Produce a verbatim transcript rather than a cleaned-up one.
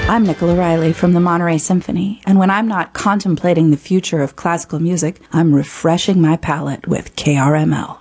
I'm Nicola Riley from the Monterey Symphony, and when I'm not contemplating the future of classical music, I'm refreshing my palate with K R M L.